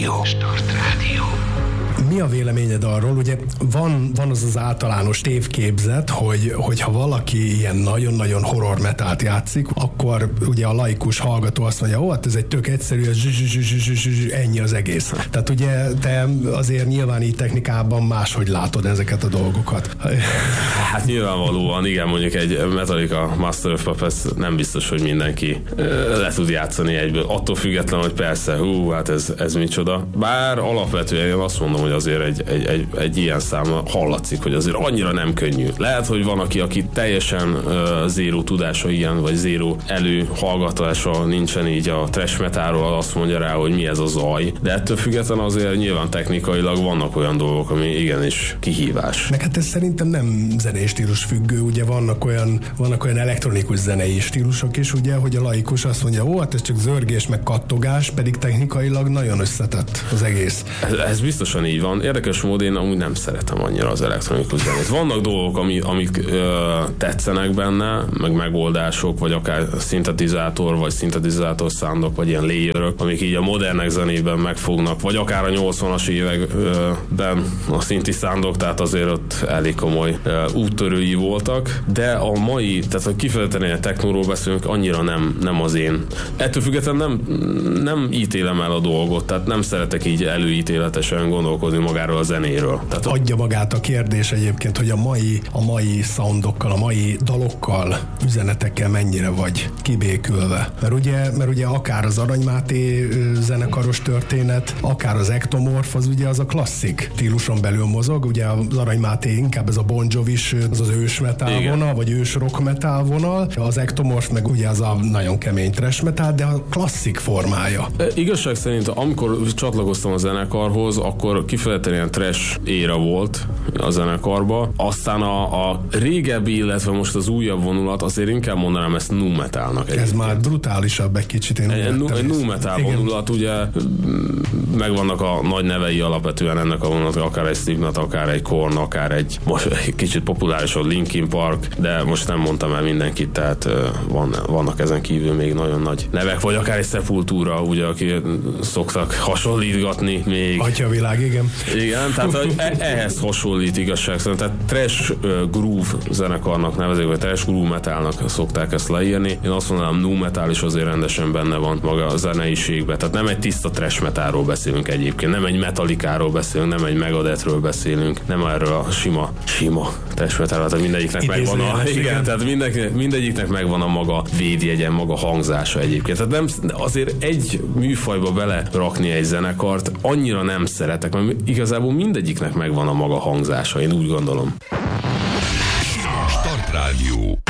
Startrádió. Mi a véleményed arról, ugye van az általános tévképzet, hogy ha valaki ilyen nagyon-nagyon horror metált játszik, akkor ugye a laikus hallgató azt mondja, hát ez egy tök egyszerű, ennyi az egész. Tehát ugye te azért nyilván így technikában máshogy látod ezeket a dolgokat. Hát nyilvánvalóan, igen, mondjuk egy Metallica Master of Puppets nem biztos, hogy mindenki le tud játszani egyből. Attól független, hogy persze, hát ez micsoda. Bár alapvetően én azt mondom, hogy azért egy ilyen szám hallatszik, hogy azért annyira nem könnyű. Lehet, hogy van, aki teljesen zéró tudása ilyen, vagy zéró előhallgatása nincsen így a thrash metalról, azt mondja rá, hogy mi ez a zaj. De ettől független azért nyilván technikailag vannak olyan dolgok, ami igenis kihívás. Meg hát ez szerintem nem zenei stílus függő, ugye vannak olyan elektronikus zenei stílusok is, ugye, hogy a laikus azt mondja, hát ez csak zörgés, meg kattogás, pedig technikailag nagyon összetett az egész. Ez biztosan így van. Érdekes módon én amúgy nem szeretem annyira az elektronikus zenét. Vannak dolgok, amik tetszenek benne, meg megoldások, vagy akár szintetizátor, vagy szintetizátor soundok, vagy ilyen layerök, amik így a modernek zenében megfognak, vagy akár a 80-as években a szinti soundok, tehát azért ott elég komoly úttörői voltak, de a mai, tehát ha kifejezetten a technóról beszélünk, annyira nem az én. Ettől függetlenül nem ítélem el a dolgot, tehát nem szeretek így előítéletesen gondolkozni magáról a zenéről. Tehát adja magát a kérdés egyébként, hogy a mai soundokkal, a mai dalokkal, üzenetekkel mennyire vagy kibékülve. Mert ugye akár az Arany Máté zenekaros történet, akár az Ektomorf, az ugye az a klasszik stíluson belül mozog, ugye az Arany Máté inkább ez a Bon Jovis, az ős metal vonal, vagy ős rock metal vonal, az Ektomorf meg ugye az a nagyon kemény thrash metal, de a klasszik formája. Igazság szerint, amikor csatlakoztam a zenekarhoz, akkor kifejezetten ilyen trash éra volt a zenekarba. Aztán a régebbi, illetve most az újabb vonulat, azért inkább mondanám ezt nu metalnak. Ez már brutálisabb egy kicsit. Egy nu metal vonulat, ugye megvannak a nagy nevei alapvetően ennek a vonulat, akár egy Slipknot, akár egy Korn, akár egy most egy kicsit populárisabb Linkin Park, de most nem mondtam el mindenkit, tehát vannak ezen kívül még nagyon nagy nevek, vagy akár egy Sepultura, ugye, aki szoktak hasonlítgatni még. Atyavilág, igen. Igen, tehát ehhez hasonlít igazság szerint. Tehát trash groove zenekarnak nevezik, vagy trash groove metalnak szokták ezt leírni. Én azt mondanám, nu metal is azért rendesen benne van maga a zeneiségben. Tehát nem egy tiszta trash metalról beszélünk egyébként, nem egy Metallicáról beszélünk, nem egy Megadethről beszélünk, nem erről a sima trash metalról, tehát mindegyiknek megvan tehát mindegyiknek megvan a maga védjegyen, maga hangzása egyébként. Tehát nem, azért egy műfajba belerakni egy zenekart annyira nem szeretek, mert igazából mindegyiknek megvan a maga hangzása, én úgy gondolom. Startrádió.